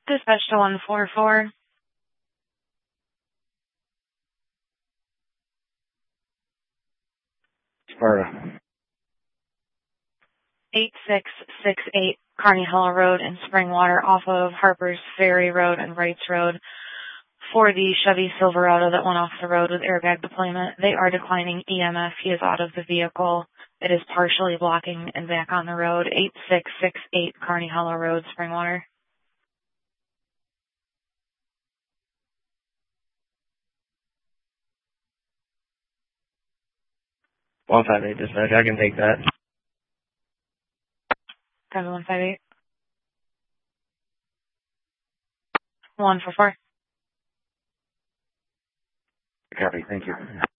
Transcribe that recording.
Dispatch to 144. Sparta. 8668 Kearney Hollow Road in Springwater off of Harper's Ferry Road and Wrights Road. For the Chevy Silverado that went off the road with airbag deployment, they are declining EMF. He is out of the vehicle. It is partially blocking and back on the road. 8668 Kearney Hollow Road, Springwater. 158 dispatch. I can take that. 158. 144. Copy. Thank you.